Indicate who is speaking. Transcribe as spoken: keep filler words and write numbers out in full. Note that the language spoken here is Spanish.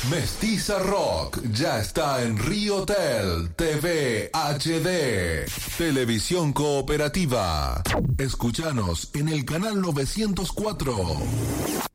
Speaker 1: Mestiza Rock ya está en Riotel T V H D. Televisión Cooperativa. Escúchanos en el canal novecientos cuatro.